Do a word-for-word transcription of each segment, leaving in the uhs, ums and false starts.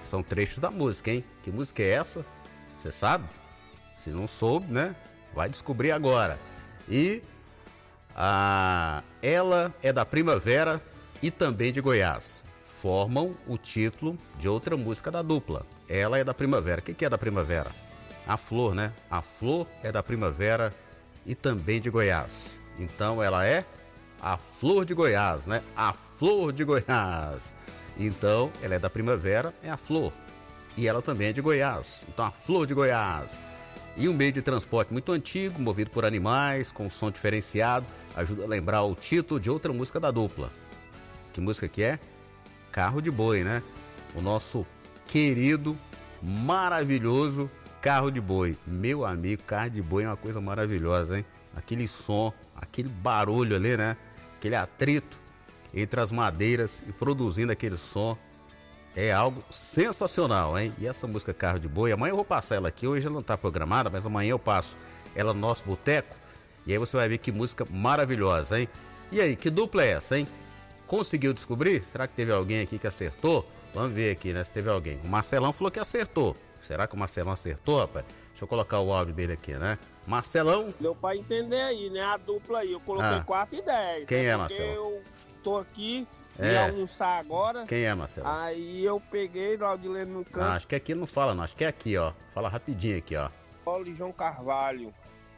São trechos da música, hein? Que música é essa? Você sabe? Se não soube, né? Vai descobrir agora. E a Ela é da Primavera e também de Goiás. Formam o título de outra música da dupla. Ela é da Primavera. O que é da Primavera? A flor, né? A flor é da Primavera e também de Goiás. Então ela é a Flor de Goiás, né? A Flor de Goiás. Então ela é da Primavera, é a flor. E ela também é de Goiás. Então a Flor de Goiás. E um meio de transporte muito antigo, movido por animais, com som diferenciado, ajuda a lembrar o título de outra música da dupla. Que música que é? Carro de Boi, né? O nosso querido, maravilhoso Carro de Boi. Meu amigo, Carro de Boi é uma coisa maravilhosa, hein? Aquele som, aquele barulho ali, né? Aquele atrito entre as madeiras e produzindo aquele som. É algo sensacional, hein? E essa música Carro de Boi, amanhã eu vou passar ela aqui, hoje ela não está programada, mas amanhã eu passo ela no nosso boteco. E aí você vai ver que música maravilhosa, hein? E aí, que dupla é essa, hein? Conseguiu descobrir? Será que teve alguém aqui que acertou? Vamos ver aqui, né? Se teve alguém. O Marcelão falou que acertou. Será que o Marcelão acertou, rapaz? Deixa eu colocar o áudio dele aqui, né? Marcelão? Deu pra entender aí, né? A dupla aí. Eu coloquei Ah. quatro e dez. Quem né? é, Porque Marcelo? eu tô aqui, É. ia almoçar agora. Quem é, Marcelão? Aí eu peguei o Audilene no Ah, canto. acho que aqui não fala, não. Acho que é aqui, ó. Fala rapidinho aqui, ó. Viola e João Carvalho.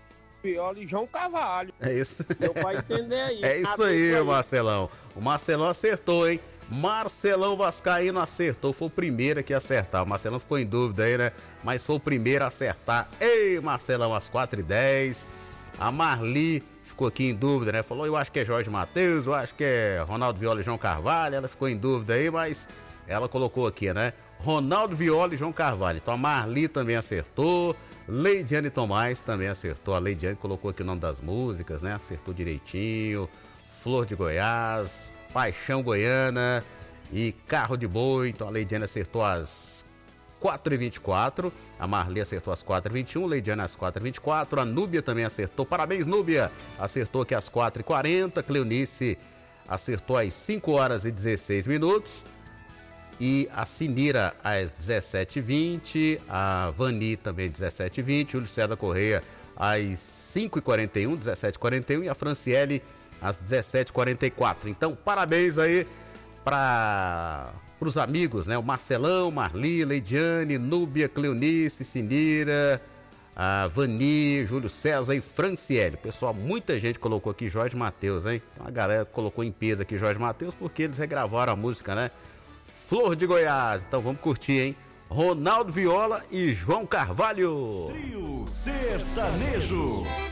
Viola e João Carvalho. É isso. Deu pra entender aí. É A isso dupla aí, Marcelão. O Marcelão acertou, hein? Marcelão Vascaíno acertou. Foi o primeiro aqui a acertar. O Marcelão ficou em dúvida aí, né? Mas foi o primeiro a acertar. Ei, Marcelão, às quatro e dez. A Marli ficou aqui em dúvida, né? Falou, eu acho que é Jorge Mateus, eu acho que é Ronaldo Viola e João Carvalho. Ela ficou em dúvida aí, mas ela colocou aqui, né? Ronaldo Viola e João Carvalho. Então a Marli também acertou. Leidiane Tomás também acertou. A Leidiane colocou aqui o nome das músicas, né? Acertou direitinho. Flor de Goiás, Paixão Goiana e Carro de Boi. Então a Leidiane acertou às quatro e vinte e quatro. A Marli acertou às quatro e vinte e um. Leidiane às quatro e vinte e quatro. A Núbia também acertou. Parabéns, Núbia. Acertou aqui às quatro e quarenta. Cleonice acertou às cinco horas e dezesseis minutos. E a Sinira às dezessete e vinte, a Vani também dezessete e vinte, Júlio César Correia às cinco e quarenta e um, dezessete e quarenta e um e a Franciele às dezessete e quarenta e quatro. Então, parabéns aí para os amigos, né? O Marcelão, Marli, Leidiane, Núbia, Cleonice, Sinira, a Vani, Júlio César e Franciele. Pessoal, muita gente colocou aqui Jorge Mateus, hein? A galera colocou em peso aqui Jorge Mateus porque eles regravaram a música, né? Flor de Goiás. Então vamos curtir, hein? Ronaldo Viola e João Carvalho. Trio Sertanejo.